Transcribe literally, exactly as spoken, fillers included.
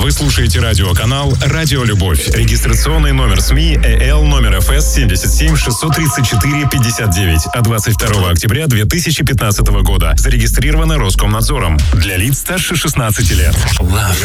Вы слушаете радиоканал «Радио Любовь». Регистрационный номер СМИ ЭЛ номер ФС семьдесят семь шестьсот тридцать четыре пятьдесят девять от двадцать второго октября две тысячи пятнадцатого года. Зарегистрировано Роскомнадзором. Для лиц старше шестнадцати лет. Love